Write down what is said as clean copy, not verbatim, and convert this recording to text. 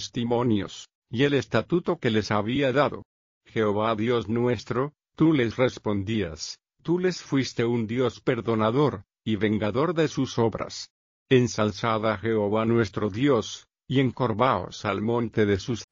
testimonios, y el estatuto que les había dado. Jehová Dios nuestro, tú les respondías, tú les fuiste un Dios perdonador, y vengador de sus obras. Ensalzad a Jehová nuestro Dios, y encorvaos al monte de sus